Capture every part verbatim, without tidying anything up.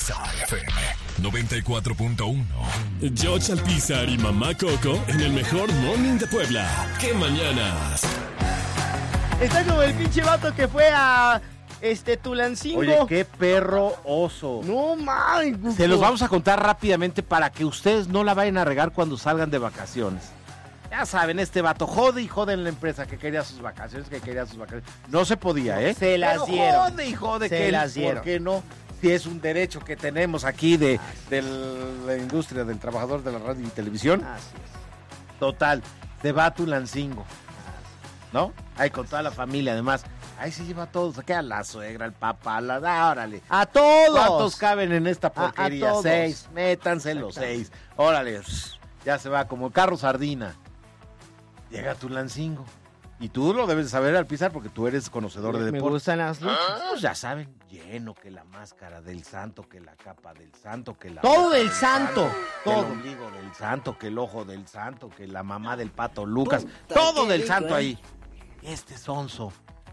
Exa F M noventa y cuatro punto uno. George Alpizar y Mamá Coco en el mejor morning de Puebla. ¡Qué mañanas! Está como el pinche vato que fue a este Tulancingo. Oye, qué perro oso. No mames. Se los vamos a contar rápidamente para que ustedes no la vayan a regar cuando salgan de vacaciones. Ya saben, este vato jode y jode en la empresa que quería sus vacaciones, que quería sus vacaciones. No se podía, ¿eh? Se las Pero dieron. Jode y jode Se que las él, dieron. ¿por qué no? Si es un derecho que tenemos aquí de, de la industria del trabajador de la radio y televisión. Así es. Total, se va a Tulancingo, ¿no? Ahí con toda la familia, además. Ahí se lleva a todos, aquí a la suegra, al papá, a la... Ah, órale. A todos. ¿Cuántos caben en esta A- a porquería? todos. Seis. Métanse los seis. Órale. Ya se va como carro sardina. Llega a Tulancingo. Y tú lo debes saber al pisar porque tú eres conocedor de Me deportes. gustan las luchas. Pues ya saben, lleno, que la máscara del santo, que la capa del santo, que la... Todo boca del santo, que el todo. ombligo del santo, que el ojo del santo, que la mamá del pato Lucas. Todo del santo ahí. Este sonso.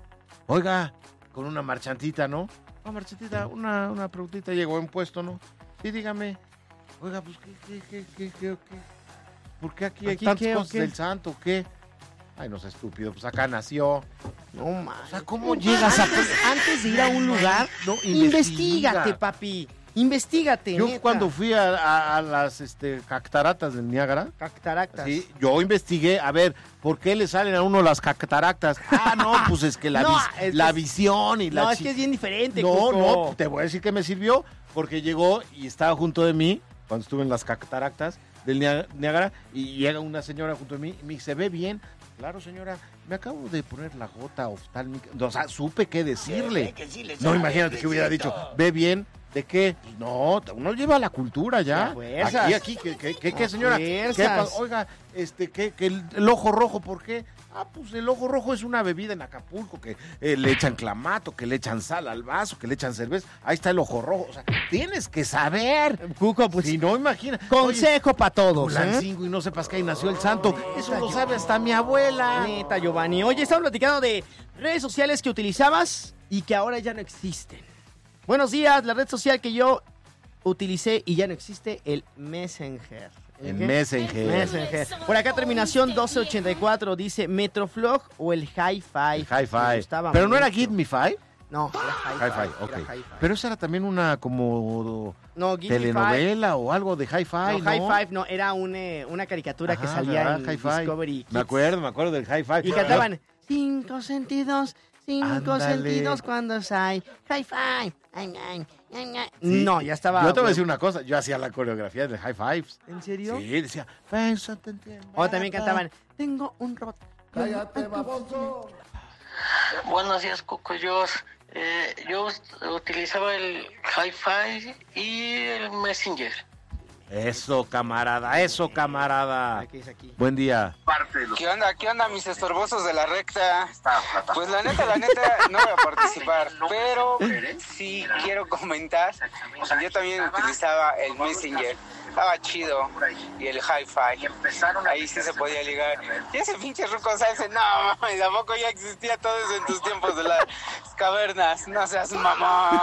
Oiga, con una marchantita, ¿no? Una marchantita, una, una preguntita llegó en puesto, ¿no? Sí, dígame. Oiga, pues, ¿qué, qué, qué, qué, qué, qué? ¿Por qué aquí hay ¿Aquí tantas qué o cosas qué? del santo? ¿Qué? Ay, no es estúpido, pues acá nació. No mames. O sea, ¿cómo llegas a...? Antes, antes de ir a un lugar, No, investígate, papi. Investígate. Yo neta. cuando fui a, a- a las este, cataratas del Niágara, Cactaractas. sí, yo investigué, a ver, ¿por qué le salen a uno las cataratas? Ah, no, pues es que la, No, vis- es que la es- visión y la... No, es chi- que es bien diferente, No, Cuco. no, te voy a decir que me sirvió, porque llegó y estaba junto de mí, cuando estuve en las cataratas del Nia- Niágara, y llega una señora junto de mí y me dice, ¿ve bien? Claro, señora, me acabo de poner la gota oftálmica. O sea, supe qué decirle. No, imagínate que hubiera dicho, ¿ve bien? ¿De qué? Pues no, uno lleva la cultura ya. A fuerzas. Aquí, aquí, ¿qué, qué, qué, qué, A señora? fuerzas. ¿Qué pa- oiga, este, ¿qué, qué, el, el ojo rojo, ¿por qué? Ah, pues el ojo rojo es una bebida en Acapulco que eh, le echan clamato, que le echan sal al vaso, que le echan cerveza. Ahí está el ojo rojo. O sea, tienes que saber. Cuco, pues, Si no, imagina. consejo para todos, ¿eh? Tulancingo y no sepas que ahí nació el santo. Eso lo sabe hasta mi abuela. Neta, Giovanni. Oye, estamos platicando de redes sociales que utilizabas y que ahora ya no existen. Buenos días, la red social que yo utilicé y ya no existe, el Messenger. En qué? Messenger. Messenger. Por acá terminación doce ochenta y cuatro dice Metroflog o el Hi-Fi. El Me Hi-Fi. gustaba Pero no era mucho. Give Me Five. No, era Hi-Fi. Hi-Fi, ok. era Hi-Fi. Pero esa era también una como No, Give Me telenovela o algo de Hi-Fi, Five. ¿no? No, High Five no, era un, eh, una caricatura que Ajá, salía ¿verdad? en Hi-Fi. Discovery Kids. Me acuerdo, me acuerdo del Hi-Fi. Y cantaban cinco sentidos, cinco Ándale. sentidos cuando hay High Five. Ay, ay, ay, ay. Sí. No, ya estaba. Yo te voy a decir una cosa, yo hacía la coreografía de High Fives. ¿En serio? Sí, decía, "Piénsate en tiempo". O también cantaban, tengo un robot. Cállate, baboso. Buenos días, Cocuyos. Eh, yo us- utilizaba el Hi-Fi y el Messenger. Eso, camarada, eso, camarada. Aquí es aquí. Buen día. ¿Qué onda, qué onda, mis estorbosos de la recta? Pues la neta, la neta, no voy a participar, pero sí quiero comentar. Yo también utilizaba el Messenger, estaba chido, y el Hi-Fi. Ahí sí se podía ligar. Y ese pinche ruco salse, no mames, ¿a poco ya existía todo eso en tus tiempos de las cavernas? No seas mamón.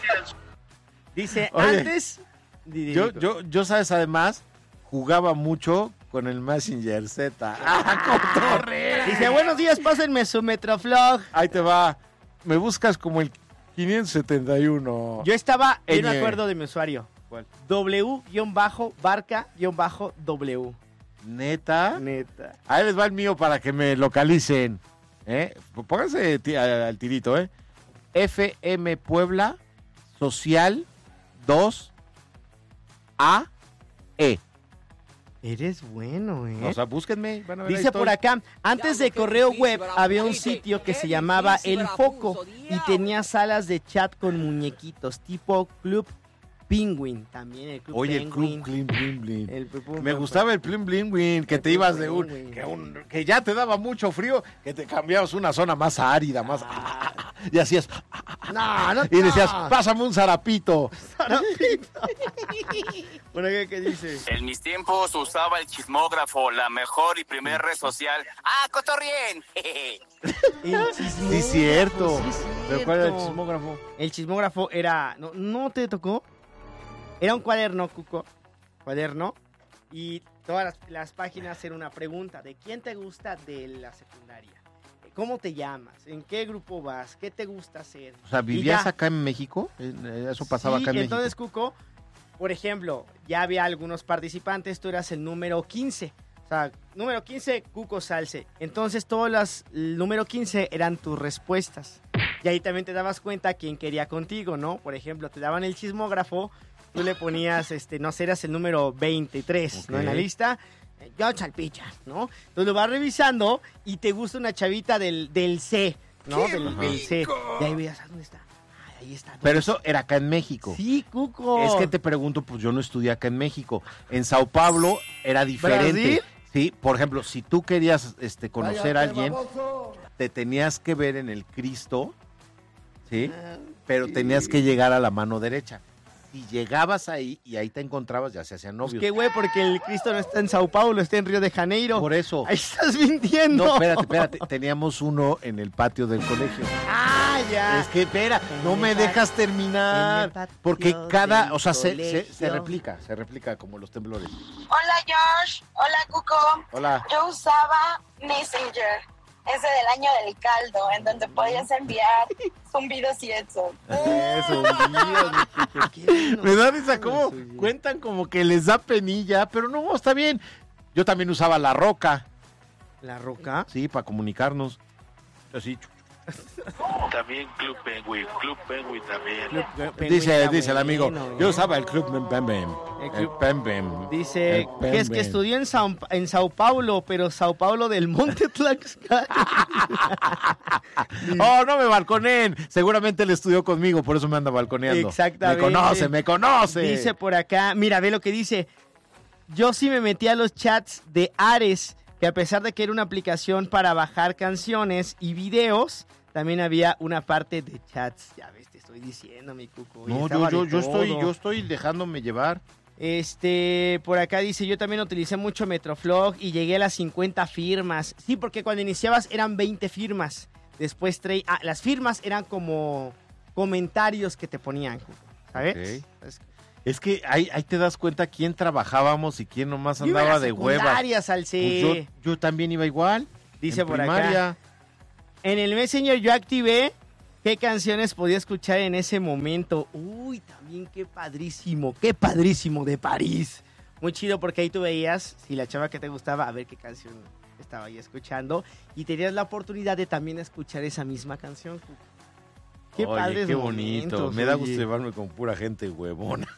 Dice, Oye, antes. di- di- Yo, di- yo, yo, sabes, además, jugaba mucho con el Messenger Z. ¡Ah, cotorre! Dice, buenos días, pásenme su Metroflog. Ahí te va. Me buscas como el quinientos setenta y uno. Yo estaba, yo no me Ñ. acuerdo de mi usuario. ¿Cuál? W-barca-W. ¿Neta? Neta. Ahí les va el mío para que me localicen. ¿Eh? Pónganse ti- al tirito, ¿eh? F M Puebla Social dos A E. Eres bueno, ¿eh? O sea, búsquenme. Van a ver, ahí Dice estoy. por acá, antes de correo web había un sitio que se llamaba El Foco y tenía salas de chat con muñequitos, tipo Club Penguin. También el Club Oye, el Penguin. Club Bling Bling Bling. El Club- Me gustaba el Plim Bling Bling, que te ibas de un Bling. que, un... que ya te daba mucho frío, que te cambiabas una zona más árida, más... Y hacías... No, no, Y decías, no. pásame un zarapito. Bueno, ¿qué, qué dice? En mis tiempos usaba el chismógrafo, la mejor y primer red social. ¡Ah, cotorrien! El Sí, cierto. Sí, ¿Pero cuál era el cierto. chismógrafo? El chismógrafo era... ¿No, no te tocó? Era un cuaderno, Cuco, cuaderno, y todas las, las páginas eran una pregunta de quién te gusta de la secundaria, cómo te llamas, en qué grupo vas, qué te gusta hacer. O sea, Y ¿vivías ya. acá en México? Eso pasaba Sí, acá en entonces, México. Cuco, por ejemplo, ya había algunos participantes, tú eras el número quince. O sea, número quince, Cuco Salce. Entonces, todas las, el número quince eran tus respuestas. Y ahí también te dabas cuenta quién quería contigo, ¿no? Por ejemplo, te daban el chismógrafo, tú le ponías, este, no sé, eras el número veintitrés, ¿no? En la Ok. lista, eh, yo Chalpicha, ¿no? Entonces lo vas revisando y te gusta una chavita del, del C, ¿no? Del, del C. Y ahí veías, ¿dónde está? Ay, ahí está. ¿dónde Pero está? eso era acá en México. Sí, Cuco. Es que te pregunto, pues yo no estudié acá en México. En Sao Paulo era diferente. ¿Brasil? Sí, por ejemplo, si tú querías este, conocer a Cállate, alguien, baboso. te tenías que ver en el Cristo, ¿sí? Pero tenías que llegar a la mano derecha. Si llegabas ahí y ahí te encontrabas, ya se hacían Pues novios. qué güey, porque el Cristo no está en Sao Paulo, está en Río de Janeiro. Por eso. Ahí estás mintiendo. No, espérate, espérate. Teníamos uno en el patio del colegio. Ah, ya. Es que, espera, no En me el dejas patio- en terminar. el patio Porque cada, del o sea, se, se, se colegio. replica, se replica como los temblores. Hola Josh, hola Cuco. Hola. Yo usaba Messenger, ese del año del caldo, en donde podías enviar zumbidos y eso. Eso, Dios, mi Cuco, qué bueno. Me da risa cómo Eso, sí. cuentan como que les da penilla, pero no, está bien. Yo también usaba la roca, ¿La roca? sí, para comunicarnos. Así. También Club Penguin, Club Penguin también. Club Penguin Dice, está dice el amigo, bueno, yo ¿eh? usaba el Club Pembem. El El Club- Pembem. Dice El que es que Pembem. estudió en Sao, en Sao Paulo, pero Sao Paulo del Monte Tlaxcala. Oh, no me balconeen. Seguramente él estudió conmigo, por eso me anda balconeando. Exactamente. Me conoce, me conoce. Dice por acá, mira, ve lo que dice. Yo sí me metí a los chats de Ares, que a pesar de que era una aplicación para bajar canciones y videos, también había una parte de chats. Ya ves, te estoy diciendo, mi Cuco. y No, yo, estaba yo, de yo estoy, todo. yo estoy dejándome llevar. Este, por acá dice, yo también utilicé mucho Metroflog y llegué a las cincuenta firmas. Sí, porque cuando iniciabas eran veinte firmas. Después, tre- ah, las firmas eran como comentarios que te ponían, Cuco, ¿sabes? Ok. Es- Es que ahí, ahí te das cuenta quién trabajábamos y quién nomás Yo iba a andaba la de hueva. secundaria, Salce. Pues yo, yo también iba igual. Dice en por primaria. acá. En el Messenger yo activé qué canciones podía escuchar en ese momento. Uy, también qué padrísimo, qué padrísimo de París. Muy chido porque ahí tú veías si la chava que te gustaba, a ver qué canción estaba ahí escuchando. Y tenías la oportunidad de también escuchar esa misma canción. Qué Oye, padres qué bonito. momentos, Me da oye. gusto llevarme con pura gente huevona.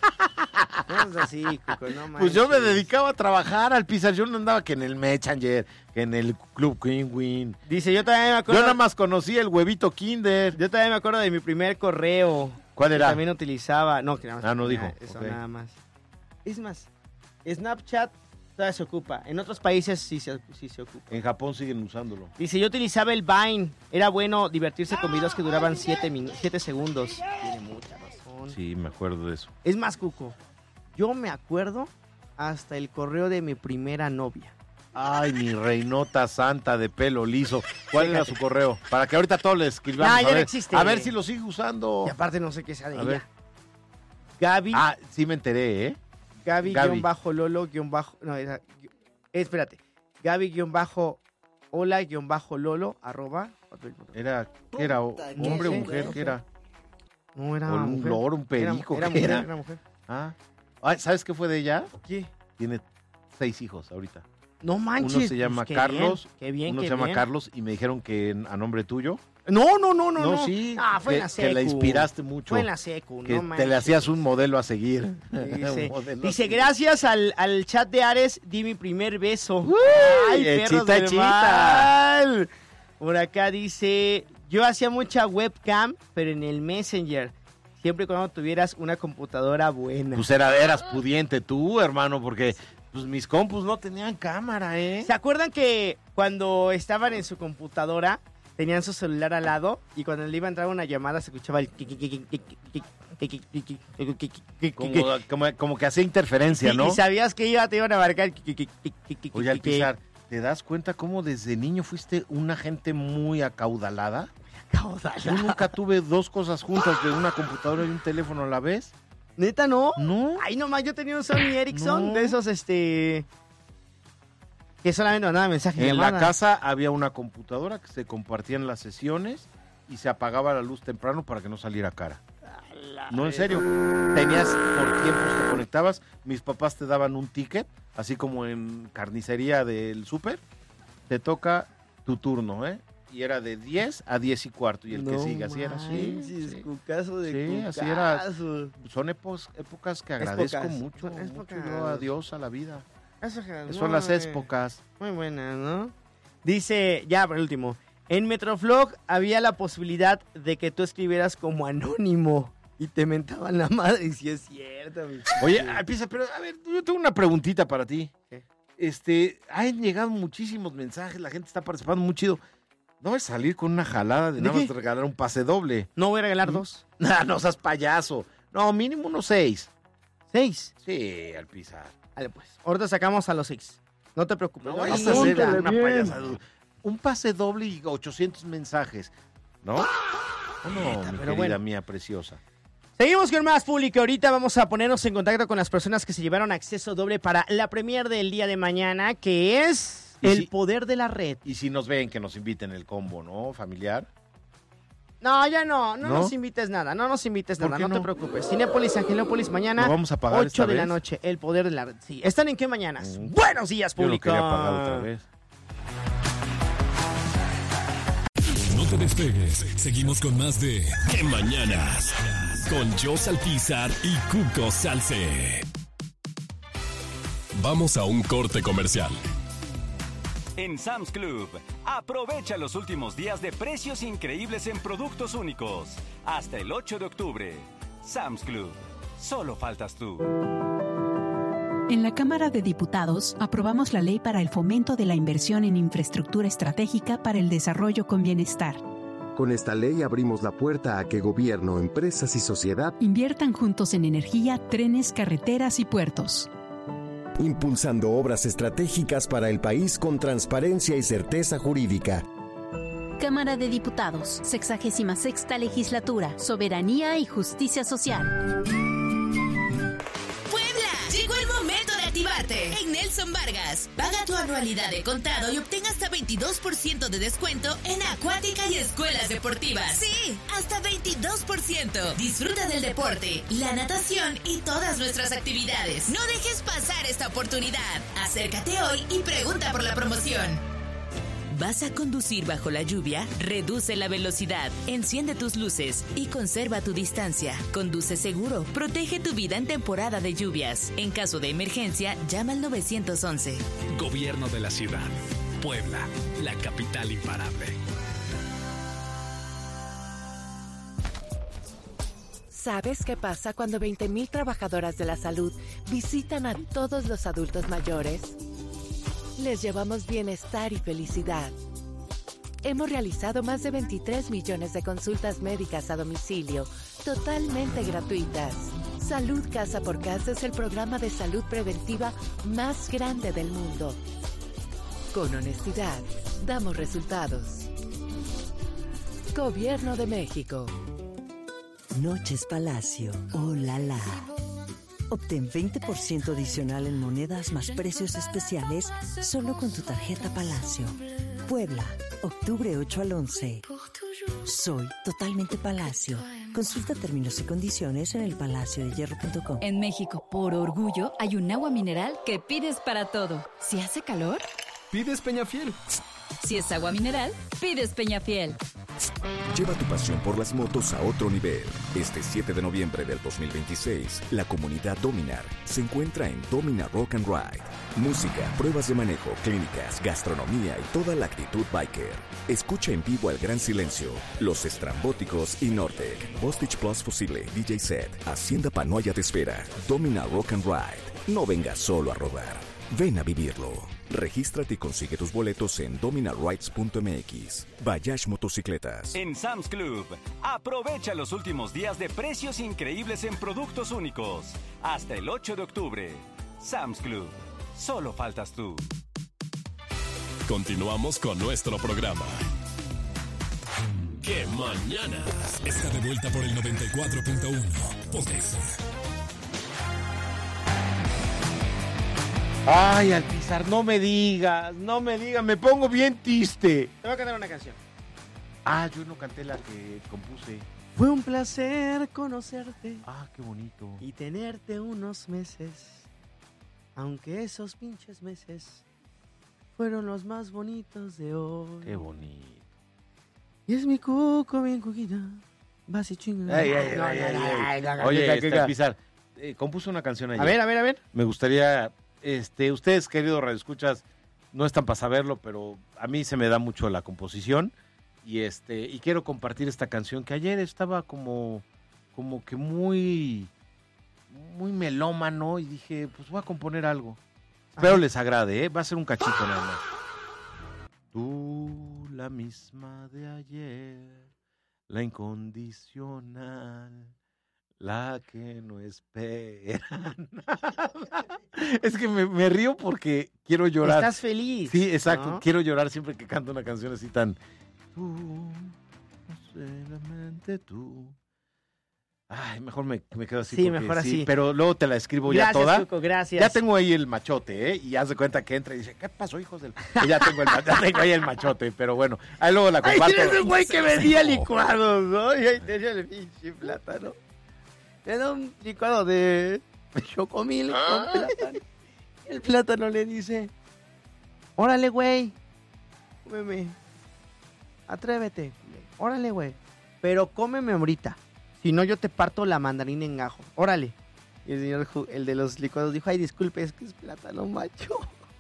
No es así, Cuco, no Pues yo me manches. dedicaba a trabajar al Pizar. Yo no andaba que en el Messenger, que en el Club Penguin. Dice, yo también me Yo acuerdo. nada más conocía el huevito Kinder. Yo también me acuerdo de mi primer correo. ¿Cuál que era? también utilizaba. No, que nada más. Ah, no tenía dijo, Eso, ok. nada más. Es más, Snapchat todavía se ocupa. En otros países sí se, sí se ocupa. En Japón siguen usándolo. Dice, yo utilizaba el Vine. Era bueno divertirse con videos que duraban siete segundos. Tiene mucha razón. Sí, me acuerdo de eso. Es más, Cuco, yo me acuerdo hasta el correo de mi primera novia. Ay, mi reinota santa de pelo liso. ¿Cuál era su correo? Para que ahorita todos le escribamos. No, a ya no ver, existe. A ver si lo sigue usando. Y aparte no sé qué sea de A ella. ver. Gaby. Ah, sí me enteré, ¿eh? Gaby, Gaby. guión bajo Lolo guión bajo. No, era. eh, espérate. Gaby guión bajo hola guión bajo Lolo arroba. Era, ¿qué era? ¿O- No ¿Hombre o sé, mujer? no ¿Qué sé. era? No era ¿O un mujer. loro, un Era- perico? Era, ¿Qué mujer, era? era mujer. Ah. Ay, ¿sabes qué fue de ella? ¿Qué? Tiene seis hijos ahorita. No manches. Uno se llama pues, qué Carlos. bien, qué bien, uno qué se llama bien. Carlos y me dijeron que en- a nombre tuyo. No, no, no, no. No, No, sí. Ah, fue que, en la secu. que la inspiraste mucho. Fue en la secu, que no te manches. le hacías un modelo a seguir. Dice, Un modelo a dice, seguir. gracias al, al chat de Ares, di mi primer beso. Ay, perros echita, del echita. mal. Por acá dice, yo hacía mucha webcam, pero en el Messenger. Siempre y cuando tuvieras una computadora buena. Pues era, eras pudiente tú, hermano, porque pues mis compus no tenían cámara, ¿eh? ¿Se acuerdan que cuando estaban en su computadora, tenían su celular al lado y cuando le iba a entrar una llamada se escuchaba el... Como, como, como que hacía interferencia, Y- ¿no? Y sabías que iba, te iban a marcar... Oye, Alpizar, ¿te das cuenta cómo desde niño fuiste una gente muy acaudalada? Yo nunca tuve dos cosas juntas de una computadora y un teléfono a la vez. ¿Neta no? No. Ay, nomás yo tenía un Sony Ericsson No. de esos, este... que solamente mandaba mensajes de En la llamada. casa había una computadora que se compartían las sesiones y se apagaba la luz temprano para que no saliera cara. No, en serio. Tenías por tiempos, te conectabas. Mis papás te daban un ticket, así como en carnicería del súper. Te toca tu turno, ¿eh? Y era de diez a diez y cuarto. Y el que No sigue, así era. Sí, manches, sí. cucazo de Sí, cucazo. así era. Son épos- épocas que agradezco Épocas, mucho. son mucho épocas. yo a Dios, a la vida. Eso que- Son no, las eh, épocas. Muy buenas, ¿no? Dice, ya por último, en Metroflog había la posibilidad de que tú escribieras como anónimo y te mentaban la madre. Y sí es cierto, mi Oye, chico. ah, Pisa, pero a ver, yo tengo una preguntita para ti. ¿Qué? Este, han llegado muchísimos mensajes, la gente está participando muy chido. No vas a salir con una jalada de, ¿De nada más qué? regalar un pase doble. No voy a regalar dos. Nah, no seas payaso. No, mínimo unos seis. ¿Seis? Sí, al Pisa. Vale, pues. Ahorita sacamos a los seis. No te preocupes. No No, vayas no, a hacer no, una no. payasada. Un pase doble y ochocientos mensajes, ¿no? ¿O no, mi pero querida bueno. mía preciosa? Seguimos con más público. Ahorita vamos a ponernos en contacto con las personas que se llevaron acceso doble para la premier del día de mañana, que es Y El si- Poder de la Red. Y si nos ven, que nos inviten el combo, ¿no? Familiar. No, ya no, no, ¿No? nos invites nada, no nos invites ¿Por nada, qué no, te no? preocupes. Cinépolis, Angelópolis, mañana, ¿Lo vamos a pagar ocho esta de la vez? noche, El Poder de la Red. Sí, ¿están en qué mañanas? Mm. Buenos días, Yo no público. quería pagar otra vez. No te despegues. Seguimos con más de ¿Qué mañanas? Con Joss Alpizar y Cuco Salce. Vamos a un corte comercial. En Sam's Club, aprovecha los últimos días de precios increíbles en productos únicos. Hasta el ocho de octubre. Sam's Club. Solo faltas tú. En la Cámara de Diputados aprobamos la ley para el fomento de la inversión en infraestructura estratégica para el desarrollo con bienestar. Con esta ley abrimos la puerta a que gobierno, empresas y sociedad Inviertan juntos en energía, trenes, carreteras y puertos. Impulsando obras estratégicas para el país con transparencia y certeza jurídica. Cámara de Diputados, sexagésima sexta legislatura, soberanía y justicia social. ¡Puebla! Llegó el momento de activarte. En Nelson Vargas, paga tu anualidad de contado y obtén hasta veintidós por ciento de descuento en acuática y escuelas deportivas. Sí, hasta veintidós por ciento. Disfruta del deporte, la natación y todas nuestras actividades. No dejes pasar esta oportunidad. Acércate hoy y pregunta por la promoción. ¿Vas a conducir bajo la lluvia? Reduce la velocidad, enciende tus luces y conserva tu distancia. Conduce seguro, protege tu vida en temporada de lluvias. En caso de emergencia, llama al nueve once. Gobierno de la ciudad. Puebla, la capital imparable. ¿Sabes qué pasa cuando veinte mil trabajadoras de la salud visitan a todos los adultos mayores? Les llevamos bienestar y felicidad. Hemos realizado más de veintitrés millones de consultas médicas a domicilio, totalmente gratuitas. Salud Casa por Casa es el programa de salud preventiva más grande del mundo. Con honestidad, damos resultados. Gobierno de México. Noches Palacio. Oh, la la. Obtén veinte por ciento adicional en monedas más precios especiales solo con tu tarjeta Palacio. Puebla, octubre ocho al once. Soy totalmente Palacio. Consulta términos y condiciones en el palacio de hierro punto com. En México, por orgullo, hay un agua mineral que pides para todo. Si hace calor, Pides Peñafiel. si es agua mineral, pides Peñafiel. Lleva tu pasión por las motos a otro nivel. Este siete de noviembre del dos mil veintiséis, la comunidad Dominar se encuentra en Dominar Rock and Ride. Música, pruebas de manejo, clínicas, gastronomía y toda la actitud biker. Escucha en vivo al Gran Silencio, Los Estrambóticos y Nortec. Bostich Plus Fusible, D J Set, Hacienda Panoya te espera. Dominar Rock and Ride. No vengas solo a rodar. Ven a vivirlo. Regístrate y consigue tus boletos en dominar rides punto m x. Bayash Motocicletas. En Sam's Club, aprovecha los últimos días de precios increíbles en productos únicos. Hasta el ocho de octubre. Sam's Club. Solo faltas tú. Continuamos con nuestro programa. ¿Qué mañanas? Está de vuelta por el noventa y cuatro punto uno. Pontexa. Ay, Alpizar, no me digas, no me digas, me pongo bien triste. Te voy a cantar una canción. Ah, yo no canté la que compuse. Fue un placer conocerte. Ah, qué bonito. Y tenerte unos meses. Aunque esos pinches meses fueron los más bonitos de hoy. Qué bonito. Y es mi cuco bien cuquita. Vas y chinga. Ay, ay, ay, ay, ay. Oye, este, Alpizar, eh, compuso una canción ayer. A ver, a ver, a ver. Me gustaría, este, ustedes, queridos radioescuchas, no están para saberlo, pero a mí se me da mucho la composición. Y este, y quiero compartir esta canción que ayer estaba como, como que muy, muy melómano y dije, pues voy a componer algo. Espero Ajá. les agrade, ¿eh? Va a ser un cachito nada más. Tú, la misma de ayer, la incondicional, la que no espera nada. Es que me, me río porque quiero llorar. Estás feliz. Sí, exacto. ¿no? Quiero llorar siempre que canto una canción así tan... Tú, solamente tú. Ay, mejor me, me quedo así. Sí, porque, mejor sí, así. Pero luego te la escribo gracias, ya toda. Cuco, gracias. Ya tengo ahí el machote, ¿eh? Y haz de cuenta que entra y dice, ¿qué pasó, hijos del...? Y ya tengo, el, ya tengo ahí el machote, pero bueno. Ahí luego la comparto. Ay, eres el güey que vendía licuados, ¿no? Y ahí tenía el pinche plátano. Era un licuado de chocomil con plátano. El plátano le dice, órale, güey, cómeme. Atrévete, órale, güey. Pero cómeme ahorita. Si no, yo te parto la mandarina en gajo. Órale. Y el señor, el de los licuados, dijo, ay, disculpe, es que es plátano macho.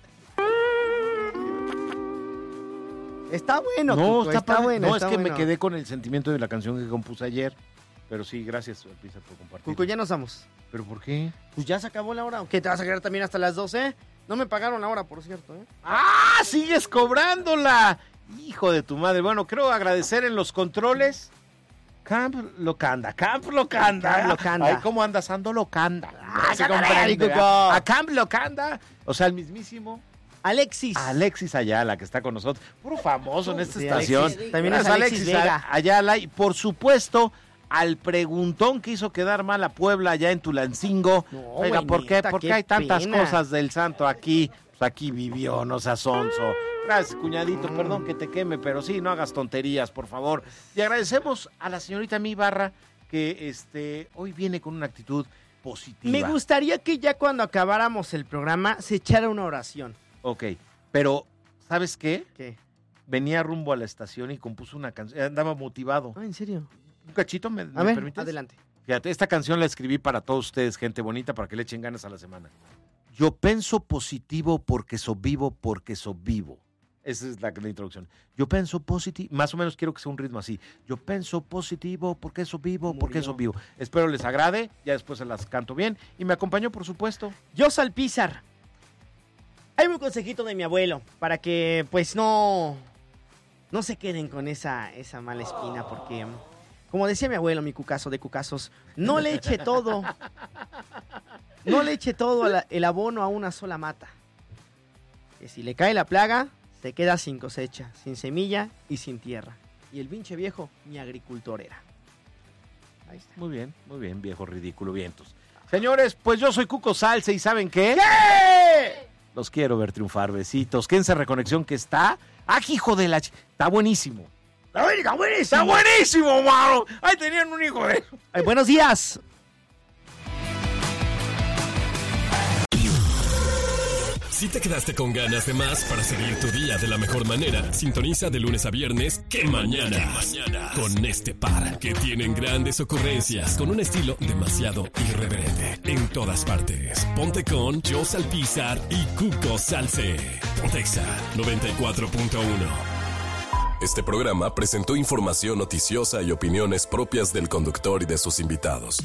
Está bueno, No, Cuco, está, está bueno. No, está es que bueno. me quedé con el sentimiento de la canción que compuse ayer. Pero sí, gracias, Alpizar, por compartir. Cuco, ya nos vamos. ¿Pero por qué? Pues ya se acabó la hora. ¿O qué, te vas a quedar también hasta las doce? No me pagaron la hora, por cierto, ¿eh? ¡Ah! ¡Sigues cobrándola! Hijo de tu madre. Bueno, creo agradecer en los controles. Camp Locanda, Camp Locanda. Camp Locanda. Ay, ¿cómo andas? Ando Locanda. Ah, Se caray, comprende, Cuco. ¿verdad? A Camp Locanda. O sea, el mismísimo Alexis. Alexis Ayala, que está con nosotros. Puro famoso en esta Sí, estación. Alexis. También es Gracias, Alexis Vega. Ayala. Y por supuesto, al preguntón que hizo quedar mal a Puebla allá en Tulancingo. No, Oiga, güey, ¿por qué? neta, ¿Por qué qué hay tantas pena. cosas del santo aquí? Pues aquí vivió, no seas sonso. Gracias, cuñadito, perdón que te queme, pero sí, no hagas tonterías, por favor. Y agradecemos a la señorita Mi Barra, que este, hoy viene con una actitud positiva. Me gustaría que ya cuando acabáramos el programa se echara una oración. Ok, pero ¿sabes qué? ¿Qué? Venía rumbo a la estación y compuso una canción, andaba motivado. Ah, ¿en serio? Un cachito, ¿me, A ¿me ver, permites? adelante. Fíjate, esta canción la escribí para todos ustedes, gente bonita, para que le echen ganas a la semana. Yo pienso positivo porque soy vivo, porque soy vivo. Esa es la, la introducción. Yo pienso positivo, más o menos quiero que sea un ritmo así. Yo pienso positivo porque soy vivo, Muy porque bien. soy vivo. Espero les agrade, ya después se las canto bien. Y me acompañó, por supuesto. Yo Salpizar. Hay un consejito de mi abuelo para que pues no, no se queden con esa, esa mala espina porque, como decía mi abuelo, mi cucazo de cucazos, no le eche todo, no le eche todo la- el abono a una sola mata. Que si le cae la plaga, se queda sin cosecha, sin semilla y sin tierra. Y el pinche viejo, mi agricultor era. Ahí está. Muy bien, muy bien, viejo ridículo, vientos. Señores, pues yo soy Cuco Salce y ¿saben qué? ¿Qué? Los quiero ver triunfar, besitos. Quédense en Reconexión que está... ¡Ah, hijo de la... ch- Está buenísimo! Está buenísimo. ¡Está buenísimo, mano! ¡Ay, tenían un hijo de... Ay, buenos días. Si te quedaste con ganas de más para seguir tu día de la mejor manera, sintoniza de lunes a viernes ¡Qué Mañanas! Con este par que tienen grandes ocurrencias con un estilo demasiado irreverente. En todas partes, ponte con Joe Salpizar y Cuco Salce. Pontexa noventa y cuatro punto uno. Este programa presentó información noticiosa y opiniones propias del conductor y de sus invitados.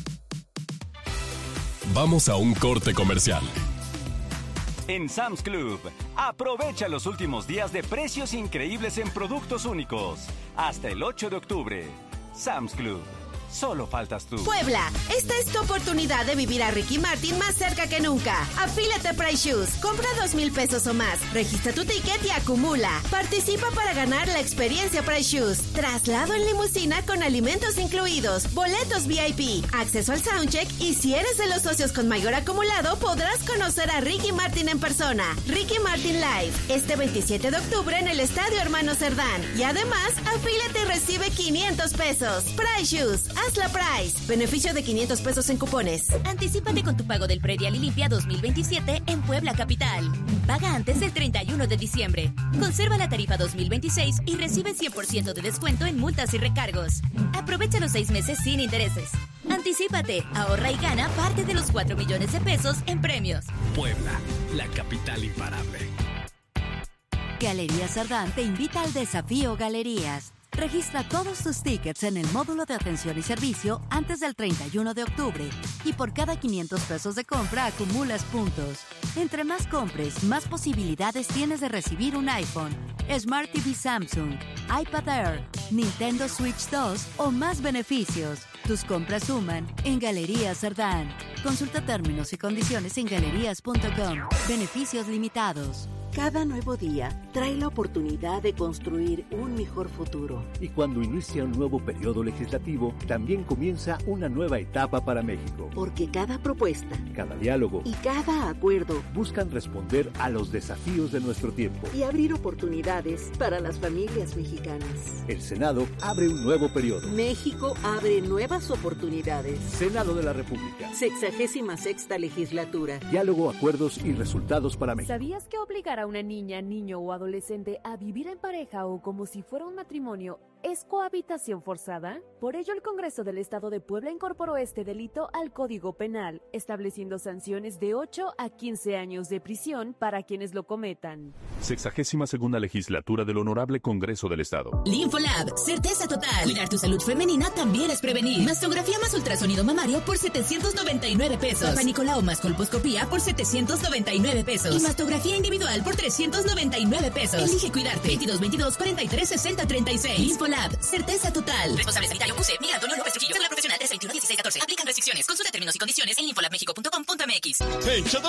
Vamos a un corte comercial. En Sam's Club, aprovecha los últimos días de precios increíbles en productos únicos. Hasta el ocho de octubre. Sam's Club, Solo faltas tú. Puebla, esta es tu oportunidad de vivir a Ricky Martin más cerca que nunca. Afíliate a Price Shoes. Compra dos mil pesos o más. Registra tu ticket y acumula. Participa para ganar la experiencia Price Shoes. Traslado en limusina con alimentos incluidos. Boletos V I P. Acceso al soundcheck. Y si eres de los socios con mayor acumulado, podrás conocer a Ricky Martin en persona. Ricky Martin Live. Este veintisiete de octubre en el Estadio Hermano Cerdán. Y además, afíliate y recibe quinientos pesos. Price Shoes. Haz la Price. Beneficio de quinientos pesos en cupones. Anticípate con tu pago del predial y limpia dos mil veintisiete en Puebla Capital. Paga antes del treinta y uno de diciembre. Conserva la tarifa dos mil veintiséis y recibe cien por ciento de descuento en multas y recargos. Aprovecha los seis meses sin intereses. Anticípate, ahorra y gana parte de los cuatro millones de pesos en premios. Puebla, la capital imparable. Galerías Cerdán te invita al desafío Galerías. Registra todos tus tickets en el módulo de atención y servicio antes del treinta y uno de octubre y por cada quinientos pesos de compra acumulas puntos. Entre más compres, más posibilidades tienes de recibir un iPhone, Smart T V Samsung, iPad Air, Nintendo Switch dos o más beneficios. Tus compras suman en Galerías Cerdán. Consulta términos y condiciones en galerías punto com. Beneficios limitados. Cada nuevo día trae la oportunidad de construir un mejor futuro. Y cuando inicia un nuevo periodo legislativo, también comienza una nueva etapa para México. Porque cada propuesta, cada diálogo y cada acuerdo buscan responder a los desafíos de nuestro tiempo y abrir oportunidades para las familias mexicanas. El Senado abre un nuevo periodo. México abre nuevas oportunidades. Senado de la República. Sexagésima sexta legislatura. Diálogo, acuerdos y resultados para México. ¿Sabías que obligar a una niña, niño o adolescente a vivir en pareja o como si fuera un matrimonio es cohabitación forzada? Por ello, el Congreso del Estado de Puebla incorporó este delito al Código Penal, estableciendo sanciones de ocho a quince años de prisión para quienes lo cometan. Sexagésima segunda legislatura del Honorable Congreso del Estado. Linfolab, certeza total. Cuidar tu salud femenina también es prevenir. Mastografía más ultrasonido mamario por setecientos noventa y nueve pesos. Papá Nicolau más colposcopía por setecientos noventa y nueve pesos. Y mastografía individual por trescientos noventa y nueve pesos. Elige cuidarte. veintidós veintidós cuarenta y tres sesenta treinta y seis. Linfolab, certeza total. Responsable sanitario Q C, Miguel Antonio López Trujillo. Cédula profesional tres veintiuno dieciséis catorce. Aplican restricciones. Consulta términos y condiciones en linfolabmexico punto com punto m x. En